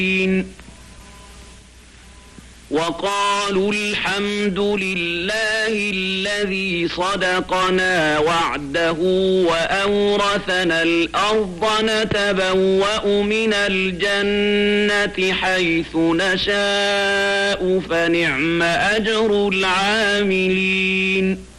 وقالوا الحمد لله الذي صدقنا وعده وأورثنا الأرض نتبوأ من الجنة حيث نشاء فنعم أجر العاملين.